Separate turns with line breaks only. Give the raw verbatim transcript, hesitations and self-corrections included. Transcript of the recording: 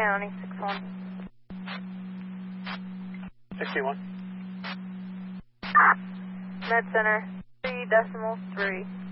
County, six one.
sixty-one.
Med Center, three decimal three.